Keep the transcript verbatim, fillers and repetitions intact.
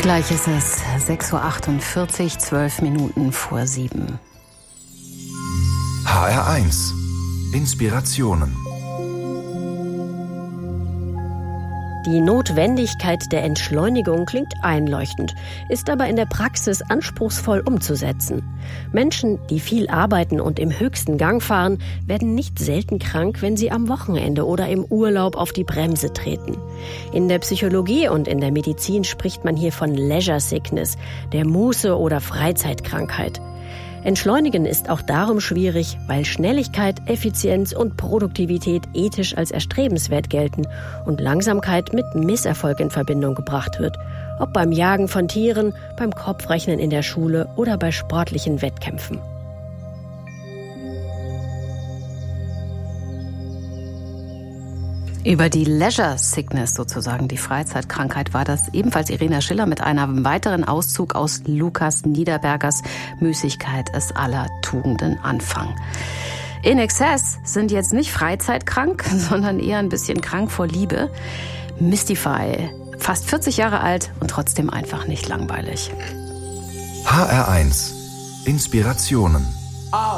Gleich ist es sechs Uhr achtundvierzig, zwölf Minuten vor sieben. H R eins. Inspirationen. Die Notwendigkeit der Entschleunigung klingt einleuchtend, ist aber in der Praxis anspruchsvoll umzusetzen. Menschen, die viel arbeiten und im höchsten Gang fahren, werden nicht selten krank, wenn sie am Wochenende oder im Urlaub auf die Bremse treten. In der Psychologie und in der Medizin spricht man hier von Leisure Sickness, der Muße- oder Freizeitkrankheit. Entschleunigen ist auch darum schwierig, weil Schnelligkeit, Effizienz und Produktivität ethisch als erstrebenswert gelten und Langsamkeit mit Misserfolg in Verbindung gebracht wird. Ob beim Jagen von Tieren, beim Kopfrechnen in der Schule oder bei sportlichen Wettkämpfen. Über die Leisure Sickness, sozusagen die Freizeitkrankheit, war das ebenfalls Irina Schiller mit einem weiteren Auszug aus Lukas Niederbergers Müßigkeit ist aller Tugenden Anfang. In Excess sind jetzt nicht freizeitkrank, sondern eher ein bisschen krank vor Liebe. Mystify, fast vierzig Jahre alt und trotzdem einfach nicht langweilig. H R eins. Inspirationen.